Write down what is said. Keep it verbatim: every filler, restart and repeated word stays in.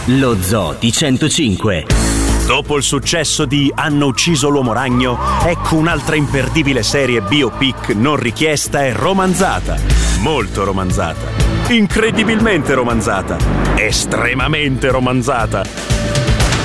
Lo Zoo di centocinque. Dopo il successo di Hanno ucciso l'uomo ragno, ecco un'altra imperdibile serie biopic non richiesta e romanzata. Molto romanzata. Incredibilmente romanzata. Estremamente romanzata.